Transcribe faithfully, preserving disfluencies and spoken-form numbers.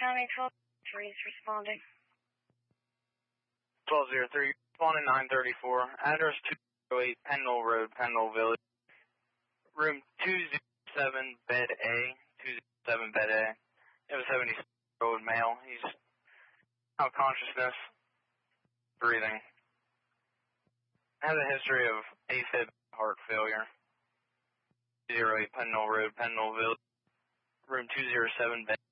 County twelve three is responding. twelve oh three, responding nine thirty-four. Address two oh eight Pendle Road, Pendle Village. Room two oh seven, bed A. two oh seven, bed A. It was seventy-year-old male. He's out of consciousness, breathing. Has a history of AFib, heart failure. two oh eight Pendle Road, Pendle Village. Room two oh seven, bed